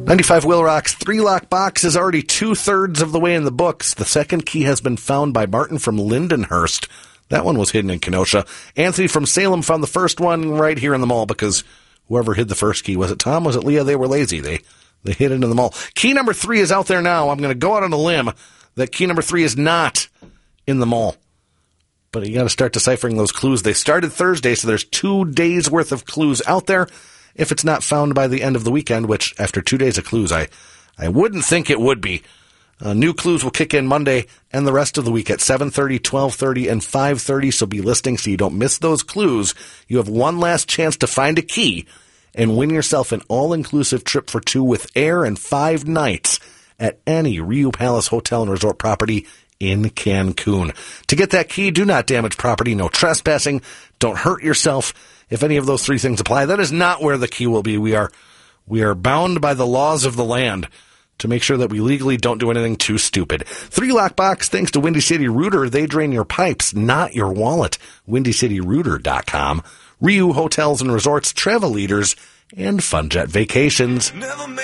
95 Will Rock's three-lock box is already 2/3 of the way in the books. The second key has been found by Martin from Lindenhurst. That one was hidden in Kenosha. Anthony from Salem found the first one right here in the mall because whoever hid the first key, was it Tom? Was it Leah? They were lazy. They hid it in the mall. Key number 3 is out there now. I'm going to go out on a limb that key number 3 is not in the mall. But you got to start deciphering those clues. They started Thursday, so there's 2 days worth of clues out there. If it's not found by the end of the weekend, which after 2 days of clues, I wouldn't think it would be. New clues will kick in Monday and the rest of the week at 7:30, 12:30, and 5:30, so be listening so you don't miss those clues. You have one last chance to find a key and win yourself an all-inclusive trip for 2 with air and 5 nights at any Riu Palace Hotel and Resort property in Cancun. To get that key, do not damage property, no trespassing, don't hurt yourself. If any of those 3 things apply, that is not where the key will be. We are bound by the laws of the land to make sure that we legally don't do anything too stupid. 3-lock box, thanks to Windy City Router. They drain your pipes, not your wallet. WindyCityRouter.com. Riu Hotels and Resorts, travel leaders, and Funjet Vacations.